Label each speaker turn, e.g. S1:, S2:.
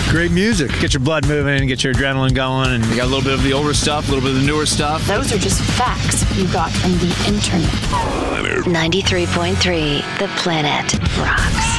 S1: Great music. Get your blood moving, get your adrenaline going, and you got a little bit of the older stuff, a little bit of the newer stuff.
S2: Those are just facts you got from the internet.
S3: 93.3 The Planet rocks.